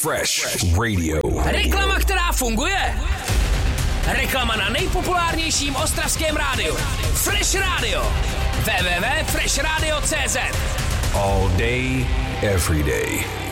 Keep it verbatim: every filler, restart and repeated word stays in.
Fresh Radio. Reklama, která funguje. Reklama na nejpopulárnějším ostravském rádiu. Fresh Radio. w w w tečka fresh radio tečka c z. All day, every day.